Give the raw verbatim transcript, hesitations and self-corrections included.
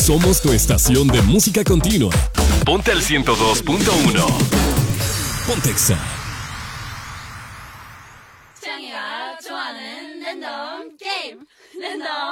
Somos tu estación de música continua. Ponte al ciento dos punto uno. Pontexa. 창이가 좋아하는 랜덤 게임 랜덤